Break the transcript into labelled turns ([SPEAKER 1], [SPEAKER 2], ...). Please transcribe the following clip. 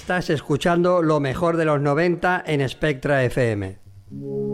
[SPEAKER 1] Estás escuchando lo mejor de los 90 en Spectra FM.